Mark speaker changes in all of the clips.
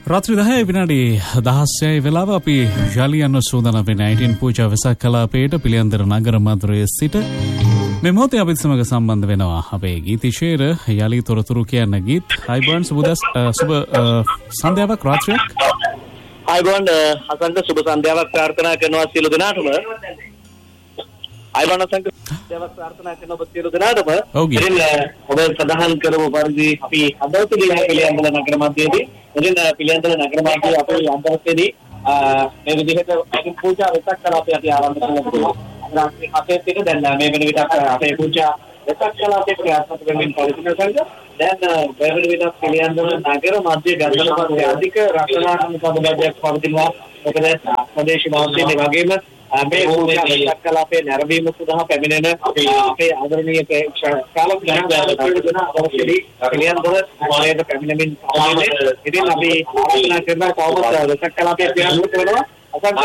Speaker 1: रात्रि 10 විනාඩි 16 වෙලාව අපි යලියන්න සූදානම් වෙන 18 පූජා වෙසක් කලාපයට පිළියන්දර නගර මధుරයේ සිට මේ මොහොතේ අපිත් සමග සම්බන්ධ වෙනවා අපේ ගීතිශේර යලි තොරතුරු කියන ගීත් අයිබෝන් සුබ සන්ධ්‍යාවක් රාත්‍රියක්
Speaker 2: අයිබෝන් අසන්ට සුබ සන්ධ්‍යාවක් ප්‍රාර්ථනා කරනවා සියලු දෙනාටම අයිබෝන් අසන්ට සන්ධ්‍යාවක් ප්‍රාර්ථනා කරන ඔබ සියලු දෙනාටම ඉතින් ඔබ සඳහන් කරමු පරිදි අපි අදවසේදී පිළියන්දර නගර මධ්‍යයේදී ඉතින් පිළියන්දර නගර මධ්‍යයේ අපේ අන්තරවේදී මේ විදිහට පූජා වෙසක් කලාපය අපි ආරම්භ කරනවා रात्रि අපේ පිට දැන් මේ වෙන විට අපේ පූජා වෙසක් කලාපේ ක්‍රියාත්මක වෙමින් පවතින සංඝ දැන් මේ වෙන විට පිළියන්දර නගර මධ්‍ය ගල්වල අධික රක්ෂණාත්මක සමුදායක් පවතිනවා මොකද ප්‍රදේශ මාධ්‍යයේ වගේම මේ පූජා වෙසක් කලාපේ නැරඹීම සඳහා පැමිණෙන අපේ ආදරණීය කාලක ගණන් අවශ්‍යදී පිළියන්දර මාලයට පැමිණෙමින් පවතින ඉතින් අපි ආරාධනා කරනවා තවමත් වෙසක් කලාපේ ක්‍රියාත්මක වෙනවා අද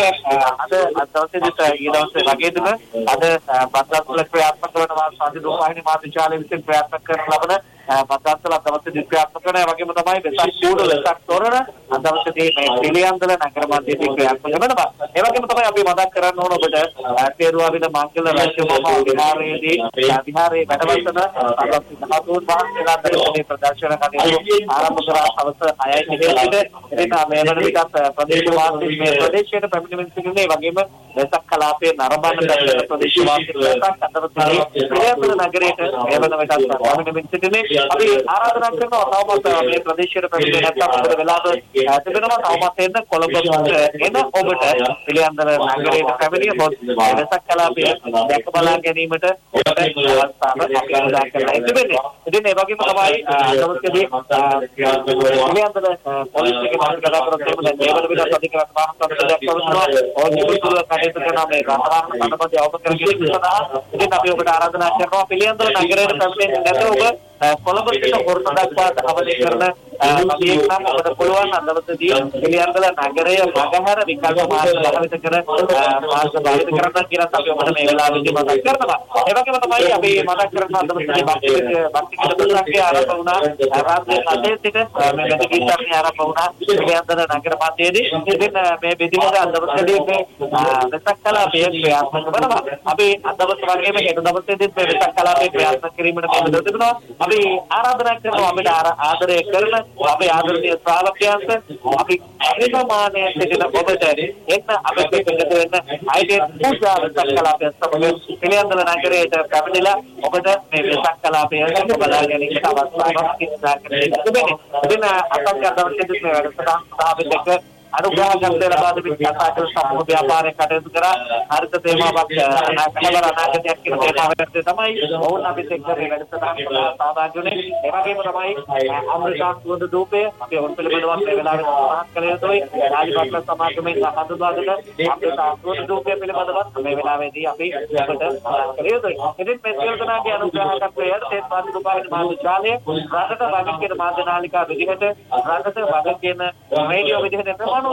Speaker 2: දවසේදී ඊදවසේ වගේදම අද බද්දාස්වල ක්‍රියාත්මක කරනවා සාධි දෝපාහිනී මාධ්‍යාලය විසින් ක්‍රියාත්මක කරන ලබන බද්දාස්වල දවසේදී ක්‍රියාත්මක කරන වගේම තමයි වෙසක් කූඩ වෙසක් තොරණ අද දවසේදී මේ පිළියන්දර නගර මධ්‍යයේදී ක්‍රියාත්මක වෙනවා. ඒ වගේම තමයි අපි මතක් කරන්න ඕන ඔබට තේරුවාවිල මංගල රාජ්‍යමහා විහාරයේදී විහාරයේ වැඩවසන ධාතුන් වහන්සේලා දර්ශනයේ ප්‍රදර්ශන කටයුතු ආරම්භ කරා හවස 6යි ඉතින් මේ වන විට ප්‍රදේශ වාසී මේ ප්‍රදේශයට පැමිණෙමින් සිටින්නේ වගේම වෙසක් කලාපයේ නරඹන ප්‍රදේශ වාසී වෙසක් අතරතුරේ පිළියන්දර නගරයට මේ වන විට පැමිණෙමින් සිටින්නේ අපි ආරාධනා කරනවා තවමත් මේ ප්‍රදේශයට පැමිණෙන්නේ නැත්නම් අපේ වෙලාව තිබෙනවා තවමත් එන්න කොළඹ එන ඔබට පිළියන්දර නගරයට පැමිණිය මොහොත වෙසක් කලාපය දැක බලා ගැනීමට ඔබට අවස්ථාව අපි අනුදා කරලා තිබෙනවා. ඉතින් ඒ වගේම තමයි දවසේදී පිළියන්දර පොලිස් එකේ මාර්ගදර්ශක කරන මේ වන විට අධිකාරක මහත්මයාට දක්වනවා ඕජිපුර කටයුතු කරන මේ රටාරණ සම්බන්ධව අවබෝධ කරගැනීම සඳහා ඉතින් අපි ඔබට ආරාධනා කරනවා පිළියන්දර නගරයට පැමිණෙන්නේ නැත්නම් ඔබ කොළඹ සිට හොරත දක්වා අවදි කරන මගියක් නම් අපට පුළුවන් අදවසේදී පිළියන්දර නගරය මගහැර විකල්ප මාර්ග භාවිත කර මාර්ග භාවිත කරන්න කියලා අපි ඔබට මේ වෙලාවේදී මතක් කරනවා. ඒ වගේම තමයි අපි මතක් කරන අදවසේදී භක්ති කීර්තනයක් ආරම්භ වුණා. රාත්‍රී 7 සිට මේ බෙද කීර්තනය ආරම්භ වුණා පිළියන්දර නගර මධ්‍යයේදී. ඉතින් මේ බෙදීමේ අදවසේදී මේ වෙසක් කලාපයේ ක්‍රියාත්මක වෙනවා. අපි අදවස වගේම හෙට දවසේදී මේ වෙසක් කලාපයේ ක්‍රියාත්මක කිරීමට මෙහෙම තිබෙනවා. අපි ආරාධනා කරනවා අපිට ආදරය කරන අපේ ආදරණීය ශ්‍රාවකයන්ට අපි අනිවාර්යයෙන්ම සිටින ඔබට එන්න අපේ පිටත වෙන්න අයිඩෙන් පූජා වෙසක් කලාපය සමග පිළියන්දර නගරයට පැමිණිලා ඔබට මේ වෙසක් කලාපය බලා ගැනීමට අවස්ථාවක් ඉස්සා කරගන්න තිබෙනවා. ඉතින් අපගේ දවසේදී මේ වැඩසටහන සාපේක්ෂව අනුග්‍රහකත්වය ලබා දෙමින් කතාකර සමූහ ව්‍යාපාරයක් කටයුතු කරා හරිත තේමාවක් අනාගතයක් කියන තේමාවට තමයි ඔවුන් අපිත් එක්ක මේ වැඩසටහන සහභාගී වුණේ. ඒ වගේම තමයි අමෘතා සුවඳ දූපය අපි ඔවුන් පිළිබඳව මේ වෙලාවේ සඳහන් කළ යුතුයි. රාජපක්ෂ සමාගමේ හඳුන්වාගෙන අමෘතා සුවඳ දූපය පිළිබඳව මේ වෙලාවේදී අපි ඔබට සඳහන් කළ යුතුයි. ඉතින් මේ සියලුදනාගේ අනුග්‍රහකත්වය තේත්වාදී රූපායන මාධ්‍යාලය රටට වගේ කියන මාධ්‍ය නාලිකා විදිහට රටට වගේ කියන රේඩියෝ විදිහට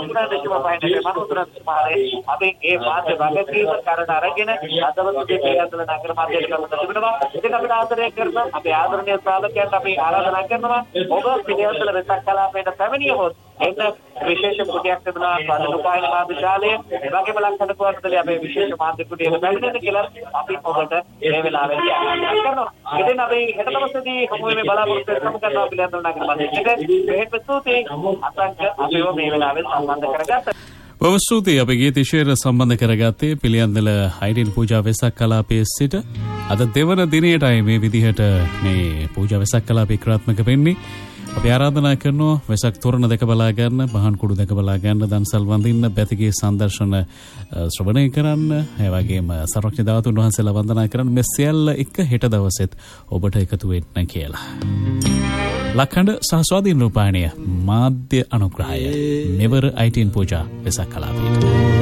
Speaker 2: අපි ඒ මාධ්‍ය වගකීම කරන අරගෙන අදවසේ පිළියන්දර නගර මධ්‍යයට කරන තිබෙනවා. ඉතින් අපිට ආදරය කරන අපේ ආදරණීය ශ්‍රාවකයන්ට අපි ආරාධනා කරනවා ඔබ පිළියන්දර වෙසක් කලාපයට පැමිණියොත් එන්න විශේෂ කුටියක් තිබෙනවා ස්වාධීනෝපායන මාධ්‍යාලය ඒ වගේම ලක්ෂණ පුවත්පතේ අපේ විශේෂ මාධ්‍ය කුටියක පැමිණෙන්න කියලා අපි ඔබට මේ වෙලාවේදී ආරාධනා කරනවා. ඉතින් අපි හෙට දවසේදී හමු වෙන්නේ බලාපොරොත්තු වෙන කරනවා පිළියන්දර නගර මධ්‍යයට. මේක ස්තුතියි අසංක අපිව මේ වෙලාවේ සම්බන්ධ කරගත්තා.
Speaker 1: බොහොම ස්තුතියි අපේ ගීතිශේර සම්බන්ධ කරගත්තේ පිළියන්දල අයිඩෙන් පූජා වෙසක් කලාපයේ සිට අද දෙවන දිනයටයි මේ විදිහට මේ පූජා වෙසක් කලාපේ ක්‍රියාත්මක වෙන්නේ. අපි ආරාධනා කරනවා වෙසක් තොරණ දැක බලා ගන්න, බහන් කුඩු දැක බලා ගන්න, දන්සල් වඳින්න, බැතිගේ සංදර්ශන ශ්‍රවණය කරන්න, ඒ වගේම සර්වඥ ධාතුන් වහන්සේලා වන්දනා කරන්න මේ සියල්ල එක හෙට දවසෙත් ඔබට එකතු වෙන්න කියලා. ලක්ඛණ්ඩ සහ ස්වාධීන රූපායනය මාධ්‍ය අනුග්‍රහය මෙවර 18 පූජා වෙසක් කලාපයට